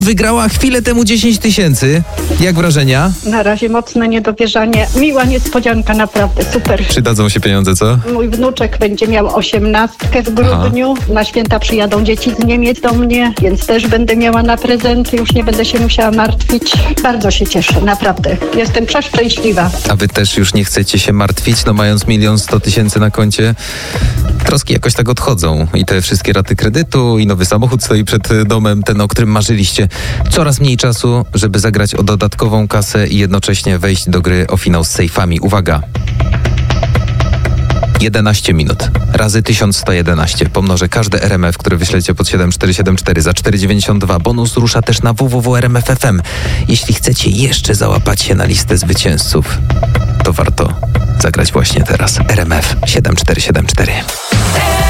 Wygrała chwilę temu 10 tysięcy. Jak wrażenia? Na razie mocne niedowierzanie. Miła niespodzianka, naprawdę super. Przydadzą się pieniądze, co? Mój wnuczek będzie miał 18 w grudniu. Na święta przyjadą dzieci z Niemiec do mnie, więc też będę miała na prezenty. Już nie będę się musiała martwić. Bardzo się cieszę, naprawdę. Jestem przeszczęśliwa. A wy też już nie chcecie się martwić, no mając 1 100 000 na koncie? Troski jakoś tak odchodzą. I te wszystkie raty kredytu, i nowy samochód stoi przed domem, ten, o którym marzyliście. Coraz mniej czasu, żeby zagrać o dodatkową kasę i jednocześnie wejść do gry o finał z sejfami. Uwaga! 11 minut razy 1111. Pomnożę każde RMF, które wyślecie pod 7474 za 4,92. Bonus rusza też na www.rmf.fm. Jeśli chcecie jeszcze załapać się na listę zwycięzców, to warto zagrać właśnie teraz. RMF 7474.